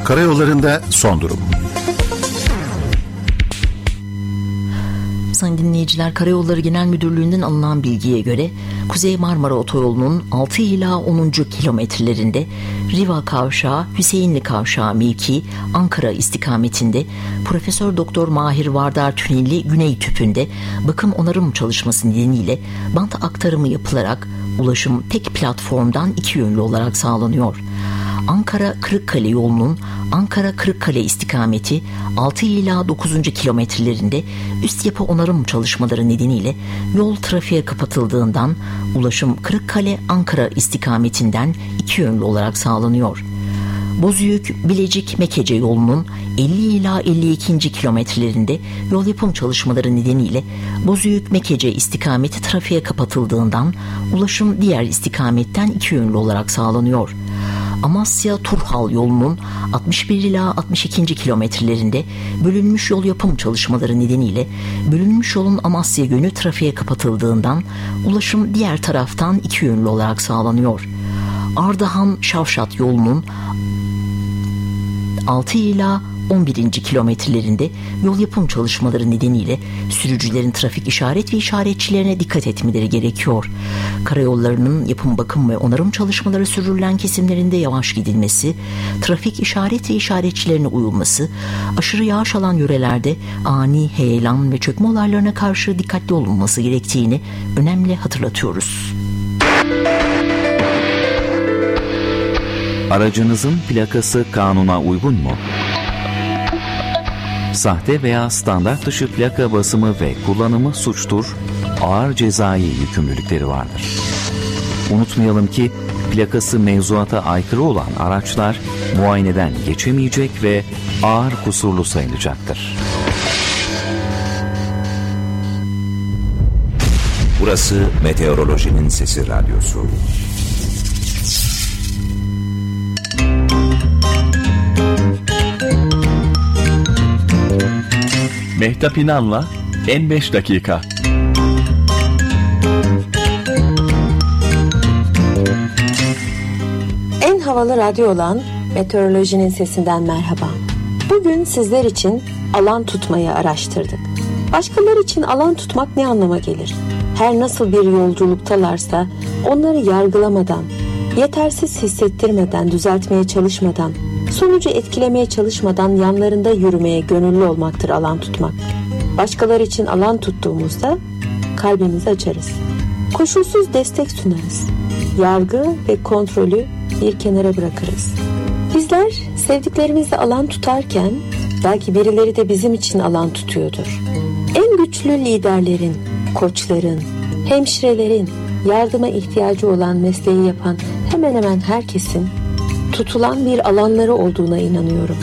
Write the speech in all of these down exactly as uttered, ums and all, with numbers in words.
Karayollarında son durum. Sayın dinleyiciler, Karayolları Genel Müdürlüğü'nden alınan bilgiye göre Kuzey Marmara Otoyolu'nun altı ila onuncu kilometrelerinde Riva Kavşağı, Hüseyinli Kavşağı mevki Ankara istikametinde Profesör Doktor Mahir Vardar Tüneli Güney Tüpü'nde bakım onarım çalışması nedeniyle bant aktarımı yapılarak ulaşım tek platformdan iki yönlü olarak sağlanıyor. Ankara-Kırıkkale yolunun Ankara-Kırıkkale istikameti altı ila dokuzuncu kilometrelerinde üst yapı onarım çalışmaları nedeniyle yol trafiğe kapatıldığından ulaşım Kırıkkale-Ankara istikametinden iki yönlü olarak sağlanıyor. Bozüyük-Bilecik-Mekece yolunun elli ila elli ikinci kilometrelerinde yol yapım çalışmaları nedeniyle Bozüyük-Mekece istikameti trafiğe kapatıldığından ulaşım diğer istikametten iki yönlü olarak sağlanıyor. Amasya-Turhal yolunun altmış bir ila altmış ikinci kilometrelerinde bölünmüş yol yapım çalışmaları nedeniyle bölünmüş yolun Amasya yönü trafiğe kapatıldığından ulaşım diğer taraftan iki yönlü olarak sağlanıyor. Ardahan-Şavşat yolunun altı ila on birinci kilometrelerinde yol yapım çalışmaları nedeniyle sürücülerin trafik işaret ve işaretçilerine dikkat etmeleri gerekiyor. Karayollarının yapım, bakım ve onarım çalışmaları sürdürülen kesimlerinde yavaş gidilmesi, trafik işaret ve işaretçilerine uyulması, aşırı yağış alan yörelerde ani heyelan ve çökme olaylarına karşı dikkatli olunması gerektiğini önemli hatırlatıyoruz. Aracınızın plakası kanuna uygun mu? Sahte veya standart dışı plaka basımı ve kullanımı suçtur, ağır cezai yükümlülükleri vardır. Unutmayalım ki plakası mevzuata aykırı olan araçlar muayeneden geçemeyecek ve ağır kusurlu sayılacaktır. Burası Meteorolojinin Sesi Radyosu. Mehtap İnan'la En beş dakika. En havalı radyo olan Meteorolojinin Sesinden merhaba. Bugün sizler için alan tutmayı araştırdık. Başkaları için alan tutmak ne anlama gelir? Her nasıl bir yolculuktalarsa onları yargılamadan, yetersiz hissettirmeden, düzeltmeye çalışmadan, sonucu etkilemeye çalışmadan yanlarında yürümeye gönüllü olmaktır alan tutmak. Başkaları için alan tuttuğumuzda kalbimizi açarız. Koşulsuz destek sunarız. Yargı ve kontrolü bir kenara bırakırız. Bizler sevdiklerimizle alan tutarken belki birileri de bizim için alan tutuyordur. En güçlü liderlerin, koçların, hemşirelerin, yardıma ihtiyacı olan mesleği yapan hemen hemen herkesin tutulan bir alanları olduğuna inanıyorum.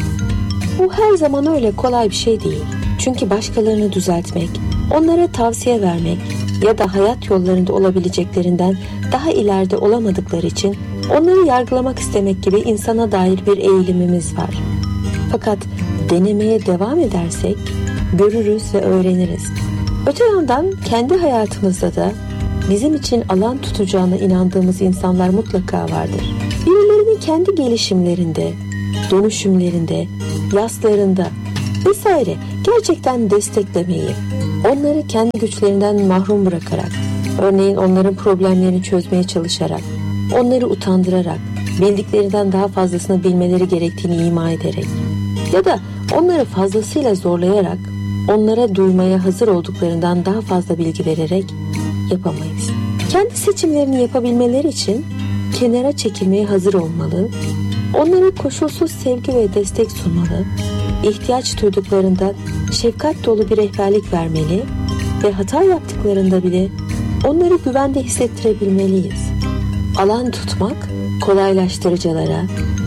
Bu her zaman öyle kolay bir şey değil. Çünkü başkalarını düzeltmek, onlara tavsiye vermek ya da hayat yollarında olabileceklerinden daha ileride olamadıkları için onları yargılamak istemek gibi insana dair bir eğilimimiz var. Fakat denemeye devam edersek görürüz ve öğreniriz. Öte yandan kendi hayatımızda da bizim için alan tutacağına inandığımız insanlar mutlaka vardır. Birilerini kendi gelişimlerinde, dönüşümlerinde, yaslarında vesaire gerçekten desteklemeyi, onları kendi güçlerinden mahrum bırakarak, örneğin onların problemlerini çözmeye çalışarak, onları utandırarak, bildiklerinden daha fazlasını bilmeleri gerektiğini ima ederek ya da onları fazlasıyla zorlayarak, onlara duymaya hazır olduklarından daha fazla bilgi vererek yapamayız. Kendi seçimlerini yapabilmeleri için kenara çekilmeye hazır olmalı, onlara koşulsuz sevgi ve destek sunmalı, ihtiyaç duyduklarında şefkat dolu bir rehberlik vermeli ve hata yaptıklarında bile onları güvende hissettirebilmeliyiz. Alan tutmak kolaylaştırıcılara,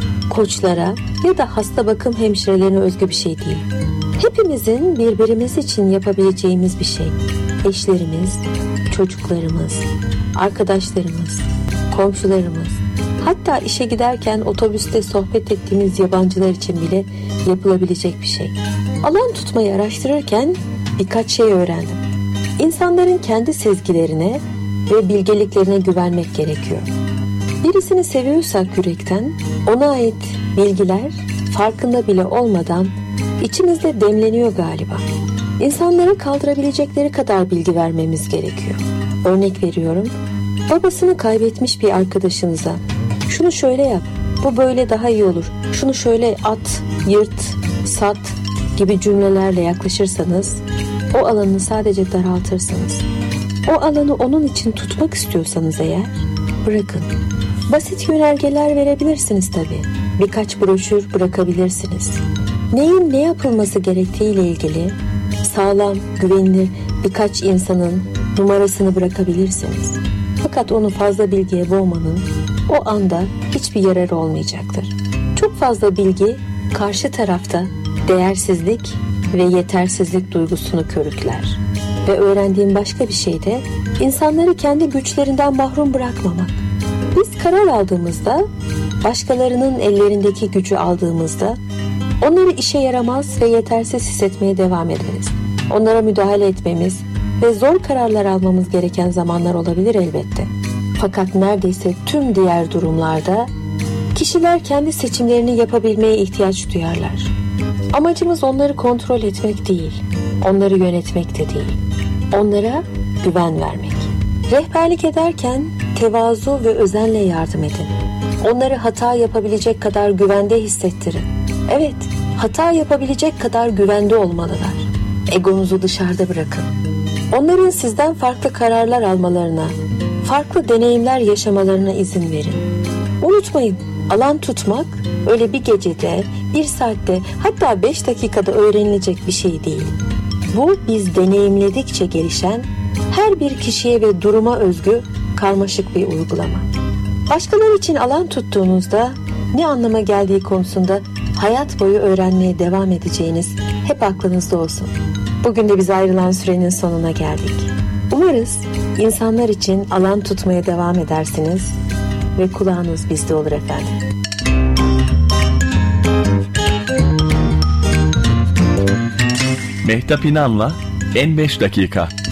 koçlara ya da hasta bakım hemşirelerine özgü bir şey değil. Hepimizin birbirimiz için yapabileceğimiz bir şey. Eşlerimiz, çocuklarımız, arkadaşlarımız, komşularımız, hatta işe giderken otobüste sohbet ettiğimiz yabancılar için bile yapılabilecek bir şey. Alan tutmayı araştırırken birkaç şey öğrendim. İnsanların kendi sezgilerine ve bilgeliklerine güvenmek gerekiyor. Birisini seviyorsak yürekten, ona ait bilgiler, farkında bile olmadan içimizde demleniyor galiba. İnsanlara kaldırabilecekleri kadar bilgi vermemiz gerekiyor. Örnek veriyorum, babasını kaybetmiş bir arkadaşınıza şunu şöyle yap, bu böyle daha iyi olur, şunu şöyle at, yırt, sat gibi cümlelerle yaklaşırsanız o alanı sadece daraltırsınız. O alanı onun için tutmak istiyorsanız eğer bırakın. Basit yönergeler verebilirsiniz tabii. Birkaç broşür bırakabilirsiniz. Neyin ne yapılması gerektiğiyle ilgili sağlam, güvenilir birkaç insanın numarasını bırakabilirsiniz. Fakat onu fazla bilgiye boğmanın o anda hiçbir yararı olmayacaktır. Çok fazla bilgi karşı tarafta değersizlik ve yetersizlik duygusunu körükler. Ve öğrendiğim başka bir şey de insanları kendi güçlerinden mahrum bırakmamak. Biz karar aldığımızda, başkalarının ellerindeki gücü aldığımızda onları işe yaramaz ve yetersiz hissetmeye devam ederiz. Onlara müdahale etmemiz ve zor kararlar almamız gereken zamanlar olabilir elbette. Fakat neredeyse tüm diğer durumlarda kişiler kendi seçimlerini yapabilmeye ihtiyaç duyarlar. Amacımız onları kontrol etmek değil, onları yönetmek de değil. Onlara güven vermek. Rehberlik ederken tevazu ve özenle yardım edin. Onları hata yapabilecek kadar güvende hissettirin. Evet, hata yapabilecek kadar güvende olmalılar. Egonuzu dışarıda bırakın. Onların sizden farklı kararlar almalarına, farklı deneyimler yaşamalarına izin verin. Unutmayın, alan tutmak öyle bir gecede, bir saatte, hatta beş dakikada öğrenilecek bir şey değil. Bu biz deneyimledikçe gelişen, her bir kişiye ve duruma özgü karmaşık bir uygulama. Başkaları için alan tuttuğunuzda ne anlama geldiği konusunda hayat boyu öğrenmeye devam edeceğiniz hep aklınızda olsun. Bugün de biz ayrılan sürenin sonuna geldik. Umarız insanlar için alan tutmaya devam edersiniz ve kulağınız bizde olur efendim. Mehtap İnan'la En beş Dakika.